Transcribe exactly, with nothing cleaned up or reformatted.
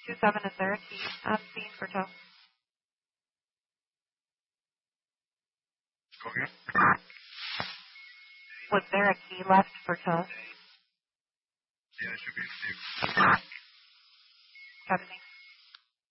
two seven, is there a key on scene for tow? Okay. Was there a key left for tow? Yeah, it should be. Copy.